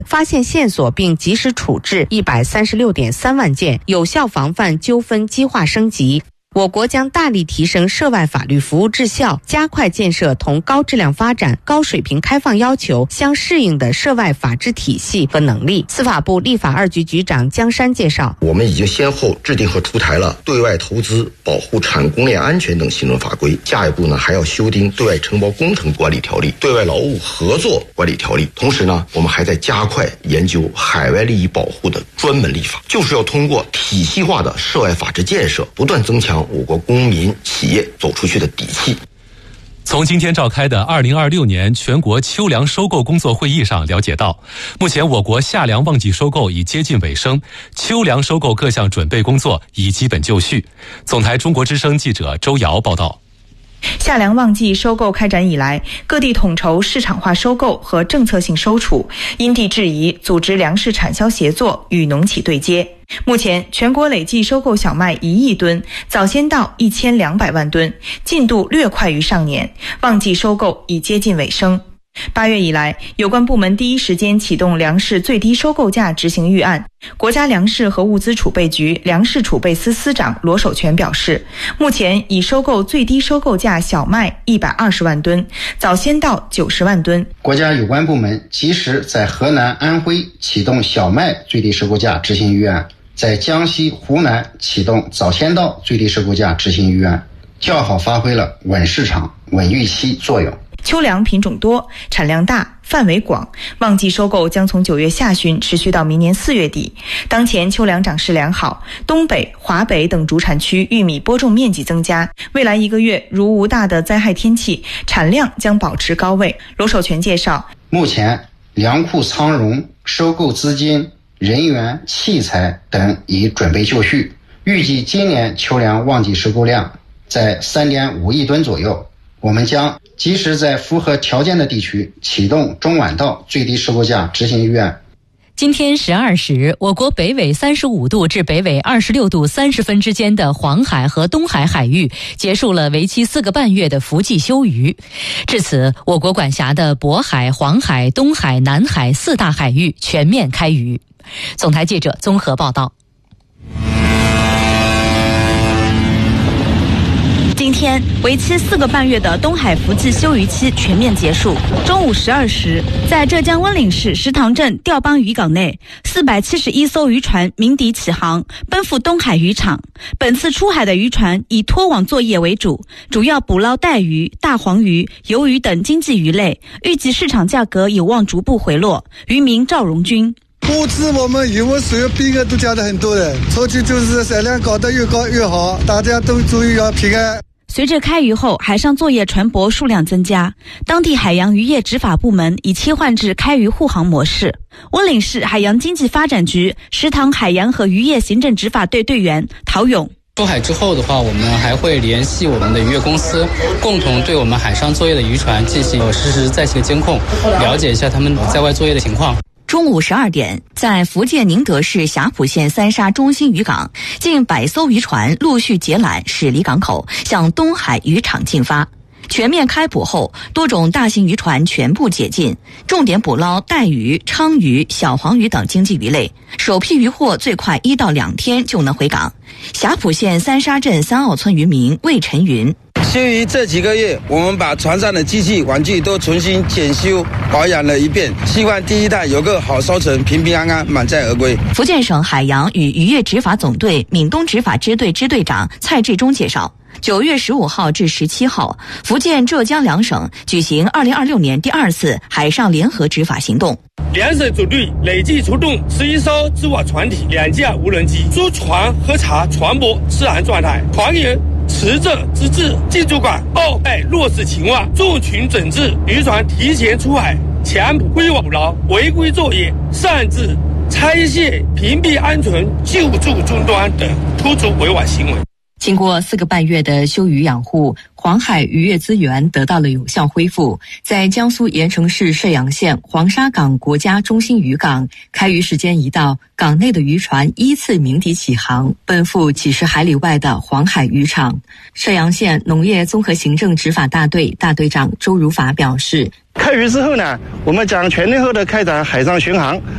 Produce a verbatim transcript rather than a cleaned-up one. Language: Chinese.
发现线索并及时处置一百三十六点三万件，有效防范纠纷激化升级。我国将大力提升涉外法律服务质效，加快建设同高质量发展、高水平开放要求相适应的涉外法治体系和能力。司法部立法二局局长江山介绍， 我们已经先后制定和出台了对外投资、保护产供链安全等行政法规，下一步呢还要修订对外承包工程管理条例、对外劳务合作管理条例。同时呢，我们还在加快研究海外利益保护的专门立法，就是要通过体系化的涉外法治建设，不断增强我国公民企业走出去的底气。 从今天召开的二零二六年全国秋粮收购工作会议上了解到，目前我国夏粮旺季收购已接近尾声，秋粮收购各项准备工作已基本就绪。总台中国之声记者周瑶报道。 夏粮旺季收购开展以来，各地统筹市场化收购和政策性收储，因地制宜组织粮食产销协作，与农企对接。目前全国累计收购小麦一亿吨，早先稻一千两百万吨，进度略快于上年，旺季收购已接近尾声。八月以来，有关部门第一时间启动粮食最低收购价执行预案。国家粮食和物资储备局粮食储备司司长罗守全表示，目前已收购最低收购价小麦一百二十万吨，早先稻九十万吨。 国家有关部门及时在河南、安徽启动小麦最低收购价执行预案，在江西、湖南启动早先稻最低收购价执行预案，较好发挥了稳市场、稳预期作用。 秋粮品种多，产量大，范围广，旺季收购将从九月下旬持续到明年四月底。当前秋粮长势良好，东北、华北等主产区玉米播种面积增加，未来一个月如无大的灾害天气，产量将保持高位。罗守全介绍， 目前粮库仓容、收购资金、人员、器材等已准备就绪，预计今年秋粮旺季收购量在 三点五亿吨左右。我们将及时在符合条件的地区启动中晚稻最低收购价执行预案。 今天十二时，我国北纬三十五度至北纬二十六度三十分之间的黄海和东海海域结束了为期四个半月的伏季休渔。至此，我国管辖的渤海、黄海、东海、南海四大海域全面开渔。总台记者综合报道。 今天为期四个半月的东海伏季休渔期全面结束。中午十二时，在浙江温岭市石塘镇钓邦渔港内，四百七十一艘渔船鸣笛起航，奔赴东海渔场。本次出海的渔船以拖网作业为主，主要捕捞带鱼、大黄鱼、鱿鱼等经济鱼类，预计市场价格有望逐步回落。渔民赵荣军。 物资我们渔获水billion个都加的很多的，出去就是产量搞得越高越好，大家都注意要平安。 随着开渔后海上作业船舶数量增加，当地海洋渔业执法部门已切换至开渔护航模式。温岭市海洋经济发展局石塘海洋和渔业行政执法队队员陶勇。 出海之后的话，我们还会联系我们的渔业公司，共同对我们海上作业的渔船进行实时在线的监控，了解一下他们在外作业的情况。 中午十二点，在福建宁德市霞浦县三沙中心渔港，近百艘渔船陆续结缆驶离港口，向东海渔场进发。全面开捕后，多种大型渔船全部解禁，重点捕捞带鱼、鲳鱼、小黄鱼等经济鱼类。首批渔获最快一到两天就能回港。霞浦县三沙镇三澳村渔民魏晨云。 休渔这几个月，我们把船上的机器玩具都重新检修保养了一遍，希望第一代有个好收成，平平安安，满载而归。 福建省海洋与渔业执法总队闽东执法支队支队长蔡志忠介绍，九月十五号至十七号，福建、浙江两省举行二零二六年第二次海上联合执法行动。 两省组队累计出动十一艘织网船体、两架无人机，驻船核查船舶治安状态，船员持证资质、进驻港报备落实情况，众群整治渔船提前出海、强捕归网捕捞、违规作业、擅自拆卸、屏蔽安全、救助终端等突出违法行为。 经过四个半月的休渔养护，黄海渔业资源得到了有效恢复。在江苏盐城市射阳县黄沙港国家中心渔港，开渔时间一到，港内的渔船依次鸣笛起航，奔赴几十海里外的黄海渔场。射阳县农业综合行政执法大队大队长周如法表示， 开渔之后呢，我们将全天候的开展海上巡航，